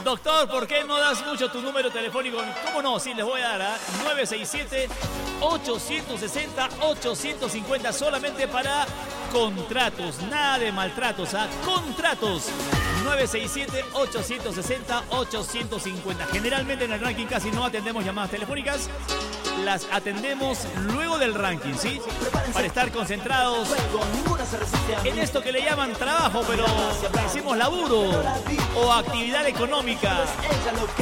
Doctor, ¿por qué no das mucho tu número telefónico? ¿Cómo no? Sí, les voy a dar 967-860-850 solamente para contratos. Nada de maltratos, contratos. 967-860-850. Generalmente en el ranking casi no atendemos llamadas telefónicas. Las atendemos luego del ranking, ¿sí? Para estar concentrados en esto que le llaman trabajo, pero decimos laburo o actividad económica.